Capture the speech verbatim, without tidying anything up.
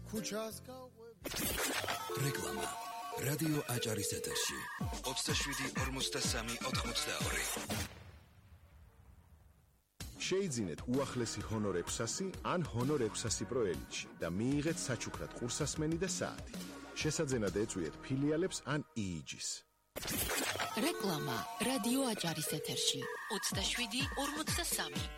რეკლამა რადიო აჭარის ეთერში ოცდაშვიდი ორმოცდასამი ოთხმოცდაორი. შეიძინეთ უახლესი ჰონორ ექვსასი ან ჰონორ ექვსასი პრო ელიტში და მიიღეთ საჩუქრად ყურსასმენი და საათი. შესაძენად ეწვიეთ ფილიალებს ან იიჯის. რეკლამა რადიო აჭარის ეთერში ოცდაშვიდი ორმოცდასამი